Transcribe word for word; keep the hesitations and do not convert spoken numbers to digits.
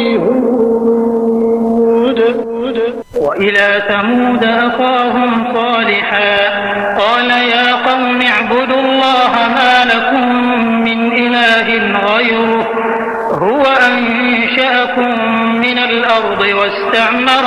هود وإلى ثمود أخاهم صالحا قال يا قوم اعبدوا الله ما لكم من إله غيره هو أنشأكم من الأرض واستعمر